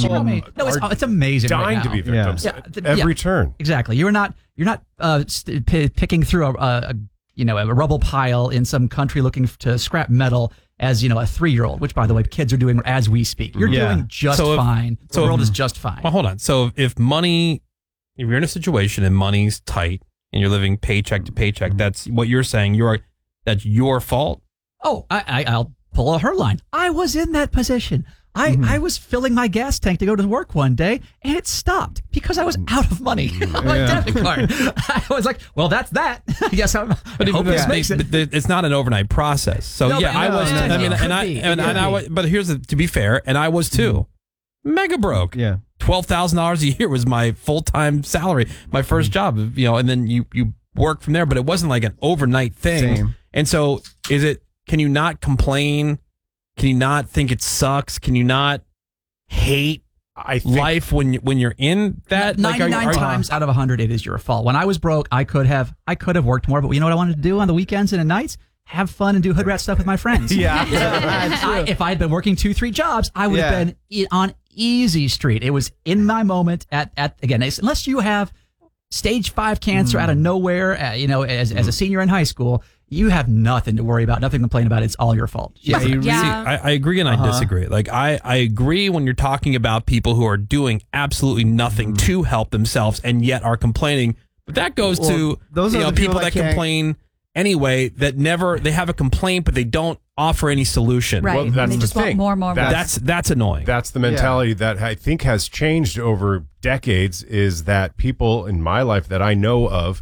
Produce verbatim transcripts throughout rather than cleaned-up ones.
people I mean, no, it's, are it's amazing. dying right to now. be victims Yeah. at Yeah, every yeah, turn. Exactly. You're not. You're not uh, st- p- picking through a, a, you know, a rubble pile in some country looking to scrap metal as, you know, a three-year-old, which, by the way, kids are doing as we speak. You're Yeah. doing just So if- fine. The so- world is just fine. Well, hold on. So if money, if you're in a situation and money's tight and you're living paycheck to paycheck, that's what you're saying. You're that's your fault. Oh, I, I, I'll pull a her line. I was in that position. I, Mm-hmm. I was filling my gas tank to go to work one day, and it stopped because I was out of money on my Yeah. debit card. I was like, well, that's that. Yes, I'm, But I hope it- this yeah. makes it. but the- it's not an overnight process. So No, yeah, but I no, was. no, I no, mean, it could and I be. It and, could and I be. was. But here's the, to be fair, and I was too. Mega broke. Yeah. Twelve thousand dollars a year was my full time salary, my first job. You know, and then you you work from there. But it wasn't like an overnight thing. Same. And so, is it? Can you not complain? Can you not think it sucks? Can you not hate I think life when you, when you're in that? Like, are you- ninety-nine are you- times out of one hundred, it is your fault. When I was broke, I could have I could have worked more, but you know what I wanted to do on the weekends and the nights? Have fun and do hood rat stuff with my friends. Yeah. I, if I had been working two, three jobs, I would Yeah. have been e- on easy street. It was in my moment at, at again, unless you have stage five cancer out of nowhere, uh, you know, as, as a senior in high school, you have nothing to worry about, nothing to complain about. It's all your fault. Yeah, you See, I, I agree and I Uh-huh. disagree. Like I, I agree when you're talking about people who are doing absolutely nothing Mm-hmm. to help themselves and yet are complaining. But that goes Well, to those you are know the people people that that can't- complain anyway. That never they have a complaint, but they don't offer any solution. Right. Well, that's and they the just want thing. more, more, more. That's- That's that's annoying. that's the mentality that I think has changed over decades. Is that people in my life that I know of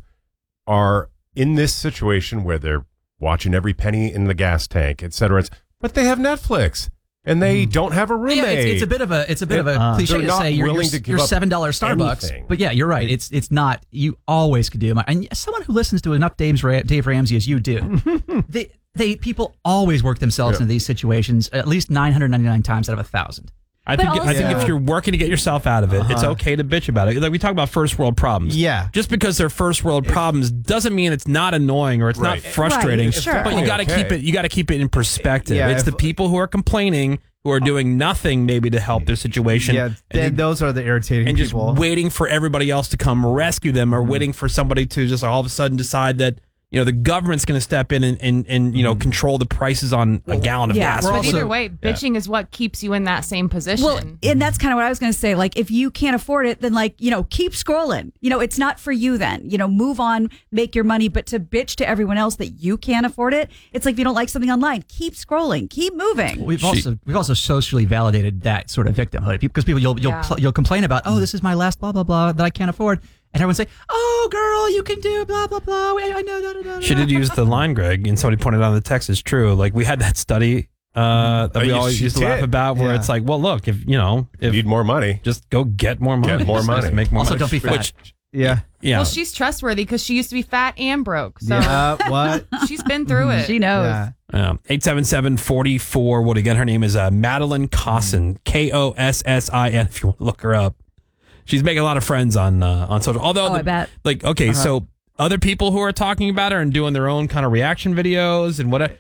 are in this situation where they're watching every penny in the gas tank, et cetera, et cetera, but they have Netflix and they don't have a roommate. Yeah, it's, it's a bit of a it's a bit of a Uh, cliche they're to not say you're, willing you're, to give you're up seven dollar Starbucks, anything. but yeah, you're right. It's it's not. You always could do. And as someone who listens to enough Dave's Ra- Dave Ramsey as you do, they they people always work themselves Yeah. into these situations at least nine hundred ninety nine times out of a thousand. I But think I think also- if you're working to get yourself out of it, it's okay to bitch about it. Like we talk about first world problems. Yeah. Just because they're first world problems doesn't mean it's not annoying or it's Right. not frustrating. Right, sure. But you got to Okay. keep it. You got to keep it in perspective. Yeah, it's if- the people who are complaining who are doing nothing maybe to help their situation. Yeah, and then they- those are the irritating and just people. waiting for everybody else to come rescue them, or Mm-hmm. waiting for somebody to just all of a sudden decide that you know the government's going to step in and, and, and you know control the prices on a gallon of yeah, gas. we're But also- either way, bitching is what keeps you in that same position. Well, and that's kind of what I was going to say. Like, if you can't afford it, then like, you know, keep scrolling. You know, it's not for you then. You know, move on, make your money. But to bitch to everyone else that you can't afford it, it's like if you don't like something online, keep scrolling, keep moving. We've also we've also socially validated that sort of victimhood because people you'll you'll Yeah. pl- you'll complain about, oh, this is my last blah blah blah that I can't afford, and everyone say, oh, girl, you can do blah blah blah. I I know. Da, da, da, She did use the line, Greg, and somebody pointed out in the text is true. Like we had that study uh, that Oh, we yes, always she used to laugh did. about, where Yeah. it's like, well, look, if you know, if need more money. just go get more money, Get more Just money. make more Also, money. don't be fat. Which, Yeah. yeah, well, she's trustworthy because she used to be fat and broke. So Yeah. What? she's been through it. She knows. Yeah. Um, eight seven seven, four four. What again? Her name is uh, Madeline Cossin, K O S S I N. If you want to look her up, she's making a lot of friends on uh, on social. Although, Oh, the- I bet. like, okay, so other people who are talking about her and doing their own kind of reaction videos and what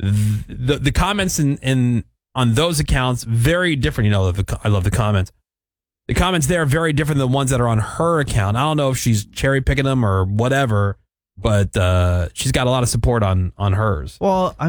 the the comments in, in on those accounts very different. You know, the, I love the comments. The comments there are very different than the ones that are on her account. I don't know if she's cherry picking them or whatever, but uh, she's got a lot of support on on hers. Well,